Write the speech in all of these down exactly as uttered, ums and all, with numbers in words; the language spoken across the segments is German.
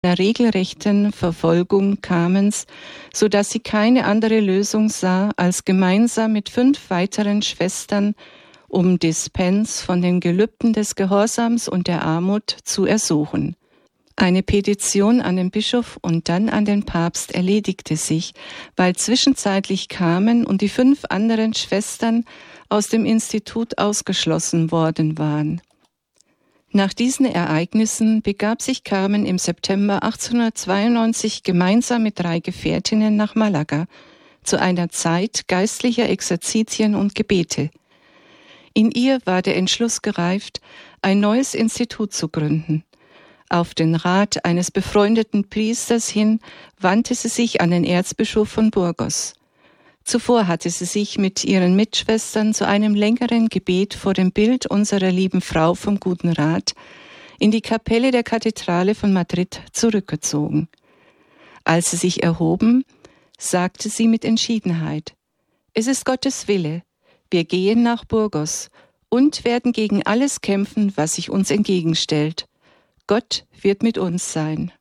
einer regelrechten Verfolgung Carmens, so dass sie keine andere Lösung sah, als gemeinsam mit fünf weiteren Schwestern um Dispens von den Gelübden des Gehorsams und der Armut zu ersuchen. Eine Petition an den Bischof und dann an den Papst erledigte sich, weil zwischenzeitlich Carmen und die fünf anderen Schwestern aus dem Institut ausgeschlossen worden waren. Nach diesen Ereignissen begab sich Carmen im September achtzehnhundertzweiundneunzig gemeinsam mit drei Gefährtinnen nach Malaga zu einer Zeit geistlicher Exerzitien und Gebete. In ihr war der Entschluss gereift, ein neues Institut zu gründen. Auf den Rat eines befreundeten Priesters hin wandte sie sich an den Erzbischof von Burgos. Zuvor hatte sie sich mit ihren Mitschwestern zu einem längeren Gebet vor dem Bild unserer lieben Frau vom Guten Rat in die Kapelle der Kathedrale von Madrid zurückgezogen. Als sie sich erhoben, sagte sie mit Entschiedenheit: Es ist Gottes Wille, wir gehen nach Burgos und werden gegen alles kämpfen, was sich uns entgegenstellt. Gott wird mit uns sein.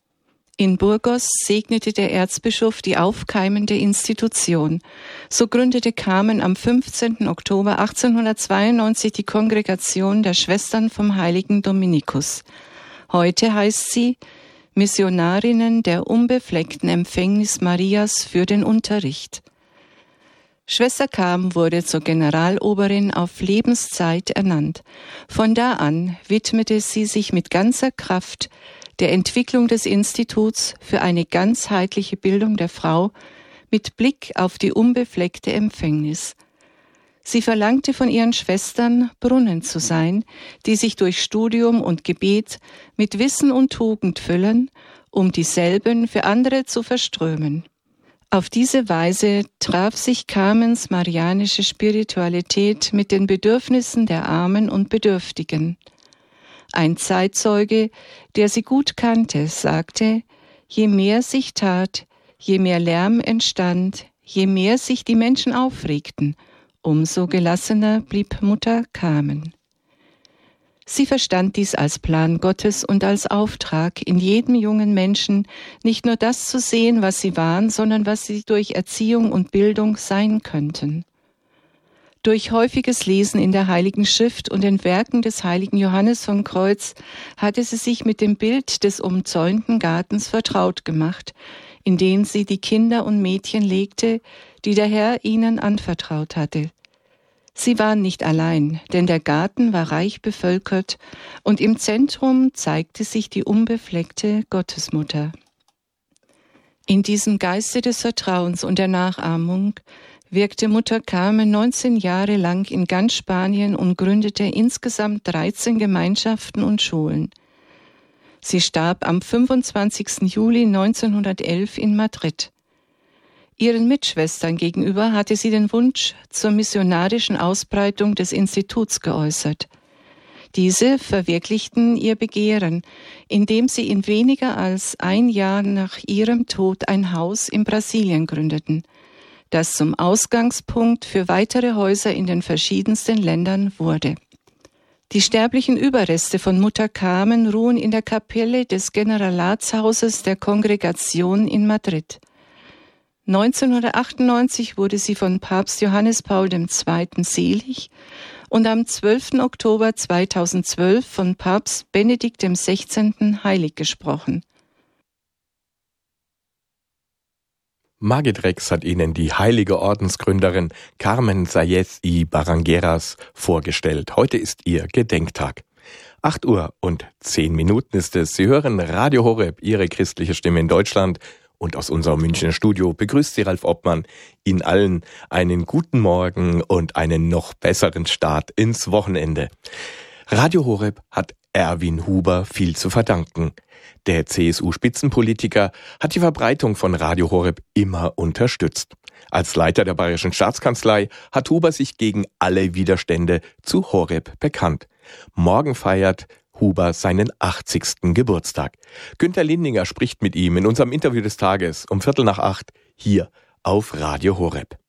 In Burgos segnete der Erzbischof die aufkeimende Institution. So gründete Carmen am fünfzehnten Oktober achtzehnhundertzweiundneunzig die Kongregation der Schwestern vom heiligen Dominikus. Heute heißt sie Missionarinnen der unbefleckten Empfängnis Marias für den Unterricht. Schwester Carmen wurde zur Generaloberin auf Lebenszeit ernannt. Von da an widmete sie sich mit ganzer Kraft der Entwicklung des Instituts für eine ganzheitliche Bildung der Frau mit Blick auf die unbefleckte Empfängnis. Sie verlangte von ihren Schwestern, Brunnen zu sein, die sich durch Studium und Gebet mit Wissen und Tugend füllen, um dieselben für andere zu verströmen. Auf diese Weise traf sich Carmens marianische Spiritualität mit den Bedürfnissen der Armen und Bedürftigen. Ein Zeitzeuge, der sie gut kannte, sagte: Je mehr sich tat, je mehr Lärm entstand, je mehr sich die Menschen aufregten, umso gelassener blieb Mutter Carmen. Sie verstand dies als Plan Gottes und als Auftrag, in jedem jungen Menschen nicht nur das zu sehen, was sie waren, sondern was sie durch Erziehung und Bildung sein könnten. Durch häufiges Lesen in der Heiligen Schrift und den Werken des heiligen Johannes vom Kreuz hatte sie sich mit dem Bild des umzäunten Gartens vertraut gemacht, in den sie die Kinder und Mädchen legte, die der Herr ihnen anvertraut hatte. Sie waren nicht allein, denn der Garten war reich bevölkert und im Zentrum zeigte sich die unbefleckte Gottesmutter. In diesem Geiste des Vertrauens und der Nachahmung wirkte Mutter Carmen neunzehn Jahre lang in ganz Spanien und gründete insgesamt dreizehn Gemeinschaften und Schulen. Sie starb am fünfundzwanzigsten Juli neunzehnhundertelf in Madrid. Ihren Mitschwestern gegenüber hatte sie den Wunsch zur missionarischen Ausbreitung des Instituts geäußert. Diese verwirklichten ihr Begehren, indem sie in weniger als ein Jahr nach ihrem Tod ein Haus in Brasilien gründeten, das zum Ausgangspunkt für weitere Häuser in den verschiedensten Ländern wurde. Die sterblichen Überreste von Mutter Carmen ruhen in der Kapelle des Generalatshauses der Kongregation in Madrid. neunzehnhundertachtundneunzig wurde sie von Papst Johannes Paul der Zweite selig und am zwölften Oktober zweitausendzwölf von Papst Benedikt der Sechzehnte heilig gesprochen. Margit Rex hat Ihnen die heilige Ordensgründerin Carmen Sáenz y Barangueras vorgestellt. Heute ist ihr Gedenktag. acht Uhr und zehn Minuten ist es. Sie hören Radio Horeb, Ihre christliche Stimme in Deutschland. Und aus unserem Münchner Studio begrüßt Sie Ralf Obmann. Ihnen allen einen guten Morgen und einen noch besseren Start ins Wochenende. Radio Horeb hat Erwin Huber viel zu verdanken. Der C S U-Spitzenpolitiker hat die Verbreitung von Radio Horeb immer unterstützt. Als Leiter der Bayerischen Staatskanzlei hat Huber sich gegen alle Widerstände zu Horeb bekannt. Morgen feiert Huber seinen achtzigsten Geburtstag. Günter Lindinger spricht mit ihm in unserem Interview des Tages um Viertel nach acht hier auf Radio Horeb.